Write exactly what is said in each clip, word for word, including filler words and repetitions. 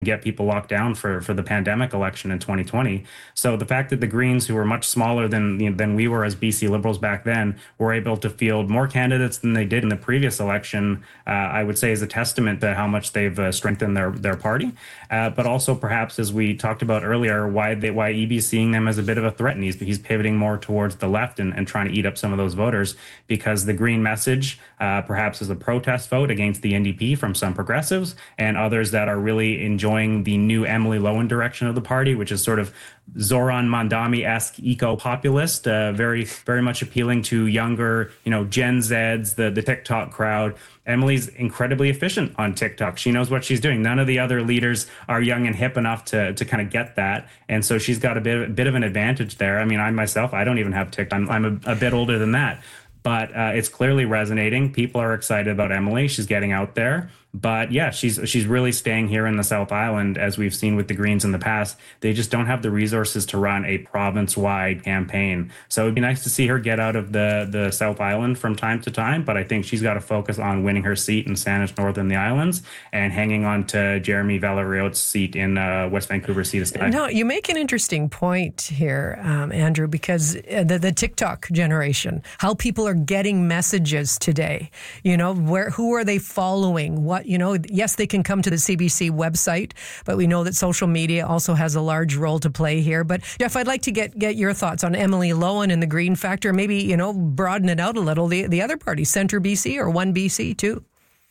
get people locked down for for the pandemic election in twenty twenty. So the fact that the Greens, who were much smaller than you know, than we were as B C Liberals back then, were able to field more candidates than they did in the previous election, uh, I would say is a testament to how much they've uh, strengthened their their party. Uh, but also perhaps, as we talked about earlier, why they why E B is seeing them as a bit of a threat, and he's he's pivoting more towards the left and, and trying to eat up some of those voters, because the Green message uh, perhaps is a protest vote against the N D P from some progressives and others that are really enjoying the new Emily Lowen direction of the party, which is sort of Zoran Mandami-esque eco-populist, uh, very, very much appealing to younger, you know, Gen Zs, the, the TikTok crowd. Emily's incredibly efficient on TikTok. She knows what she's doing. None of the other leaders are young and hip enough to to kind of get that. And so she's got a bit, a bit of an advantage there. I mean, I myself, I don't even have TikTok. I'm, I'm a, a bit older than that. But uh, it's clearly resonating. People are excited about Emily. She's getting out there. But yeah, she's she's really staying here in the South Island, as we've seen with the Greens in the past. They just don't have the resources to run a province-wide campaign. So it'd be nice to see her get out of the, the South Island from time to time. But I think she's got to focus on winning her seat in Saanich North and the Islands and hanging on to Jeremy Valeriot's seat in uh, West Vancouver Sea to Sky. No, you make an interesting point here, um, Andrew, because the, the TikTok generation, how people are getting messages today. You know, where who are they following? What You know, yes, they can come to the C B C website, but we know that social media also has a large role to play here. But Jeff, I'd like to get get your thoughts on Emily Lowen and the Green factor. Maybe, you know, broaden it out a little. The the other party, Centre B C or One B C too.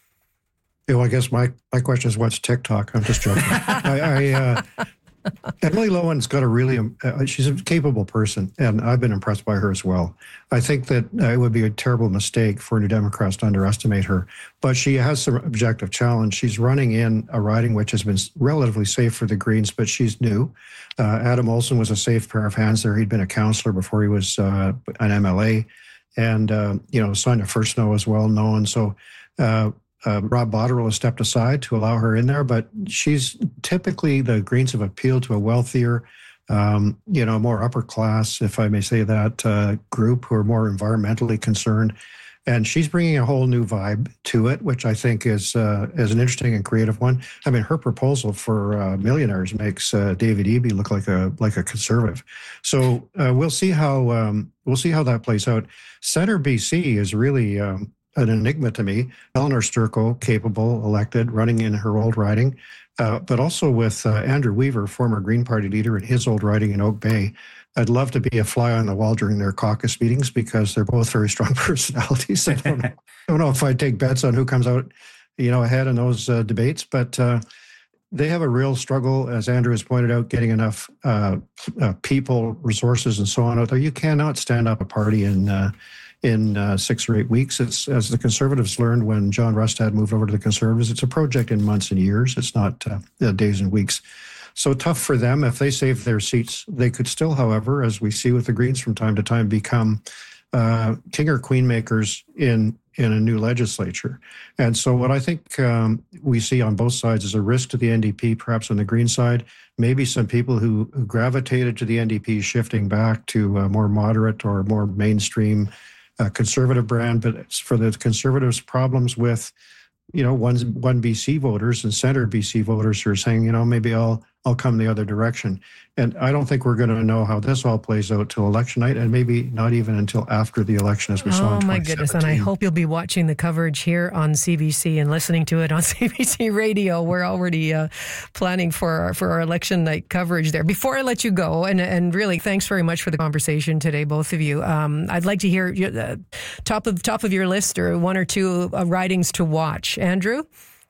Yeah, well, I guess my, my question is, what's TikTok? I'm just joking. I, I uh, Emily Lowen's got a really, uh, she's a capable person, and I've been impressed by her as well. I think that uh, it would be a terrible mistake for New Democrats to underestimate her, but she has some objective challenge. She's running in a riding which has been relatively safe for the Greens, but she's new. Uh, Adam Olsen was a safe pair of hands there. He'd been a councillor before he was uh, an M L A, and, uh, you know, Sonia Furstenau is well known. So, uh, Uh, Rob Botterill has stepped aside to allow her in there, but she's typically, the Greens have appealed to a wealthier, um, you know, more upper class, if I may say that, uh, group who are more environmentally concerned. And she's bringing a whole new vibe to it, which I think is uh, is an interesting and creative one. I mean, her proposal for uh, millionaires makes uh, David Eby look like a like a conservative. So uh, we'll see how um, we'll see how that plays out. Centre B C is really Um, an enigma to me. Eleanor Sturko, capable, elected, running in her old riding, uh, but also with uh, Andrew Weaver, former Green Party leader, in his old riding in Oak Bay. I'd love to be a fly on the wall during their caucus meetings because they're both very strong personalities. I don't know, don't know if I'd take bets on who comes out, you know, ahead in those uh, debates, but uh, they have a real struggle, as Andrew has pointed out, getting enough uh, uh, people, resources, and so on out there. You cannot stand up a party in uh, in uh, six or eight weeks. It's, as the Conservatives learned when John Rustad moved over to the Conservatives, it's a project in months and years. It's not uh, days and weeks. So tough for them. If they save their seats, they could still, however, as we see with the Greens from time to time, become uh, king or queen makers in in a new legislature. And so what I think um, we see on both sides is a risk to the N D P, perhaps on the Green side, maybe some people who, who gravitated to the N D P shifting back to a more moderate or more mainstream uh, conservative brand. But it's for the Conservatives' problems with, you know, one, one B C voters and Centre B C voters who are saying, you know, maybe I'll I'll come the other direction. And I don't think we're going to know how this all plays out till election night, and maybe not even until after the election, as we saw in twenty seventeen. Oh, my goodness. And I hope you'll be watching the coverage here on C B C and listening to it on C B C Radio. We're already uh, planning for our, for our election night coverage there. Before I let you go, and, and really, thanks very much for the conversation today, both of you. Um, I'd like to hear uh, top of top of your list or one or two uh, ridings to watch. Andrew?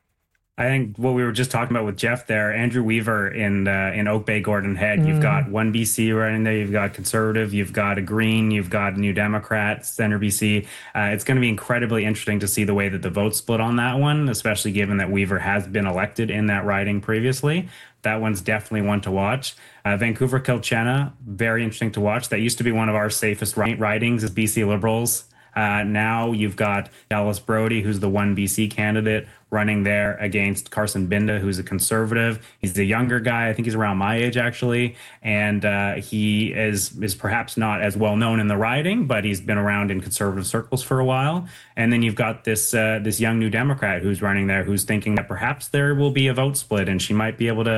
I think what we were just talking about with Jeff there, Andrew Weaver in uh, in Oak Bay, Gordon Head. Mm. You've got one B C right in there. You've got Conservative. You've got a Green. You've got New Democrat, Centre B C. Uh, it's going to be incredibly interesting to see the way that the vote split on that one, especially given that Weaver has been elected in that riding previously. That one's definitely one to watch. Uh, Vancouver Kilkenna, very interesting to watch. That used to be one of our safest ridings as B C Liberals. Uh, now you've got Dallas Brody, who's the one B C candidate, running there against Carson Binda, who's a conservative. He's a younger guy. I think he's around my age, actually. And uh, he is is perhaps not as well known in the riding, but he's been around in conservative circles for a while. And then you've got this uh, this young New Democrat who's running there, who's thinking that perhaps there will be a vote split and she might be able to